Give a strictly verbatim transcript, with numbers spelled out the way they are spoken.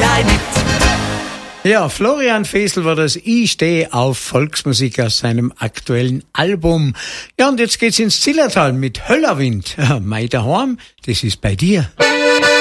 gleich mit. Ja, Florian Fesel war das Ich stehe auf Volksmusik aus seinem aktuellen Album. Ja, und jetzt geht's ins Zillertal mit Höllerwind. Mei daheim, das ist bei dir.